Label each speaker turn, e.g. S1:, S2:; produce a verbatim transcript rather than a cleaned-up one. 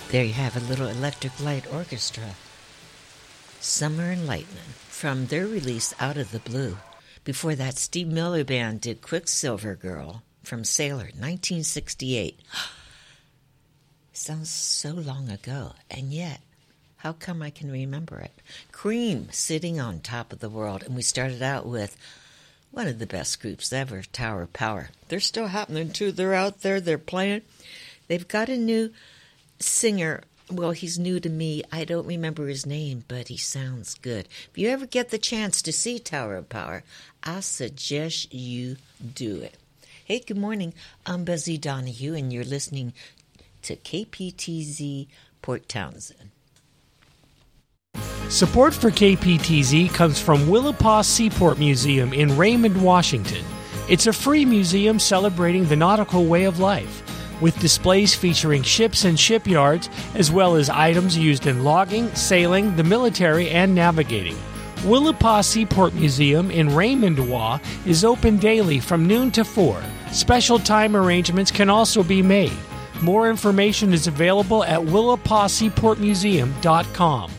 S1: There you have a little Electric Light Orchestra. Summer and Lightning, from their release Out of the Blue. Before that, Steve Miller Band did Quicksilver Girl from Sailor, nineteen sixty-eight. Sounds so long ago, and yet, how come I can remember it? Cream, Sitting on Top of the World, and we started out with one of the best groups ever, Tower of Power. They're still happening, too. They're out there, they're playing. They've got a new singer. Well, he's new to me. I don't remember his name, but he sounds good. If you ever get the chance to see Tower of Power, I suggest you do it. Hey, good morning. I'm Buzzy Donahue, and you're listening to K P T Z Port Townsend.
S2: Support for K P T Z comes from Willapa Seaport Museum in Raymond, Washington. It's a free museum celebrating the nautical way of life, with displays featuring ships and shipyards, as well as items used in logging, sailing, the military, and navigating. Willapa Seaport Museum in Raymond, W A is open daily from noon to four. Special time arrangements can also be made. More information is available at willapa seaport museum dot com.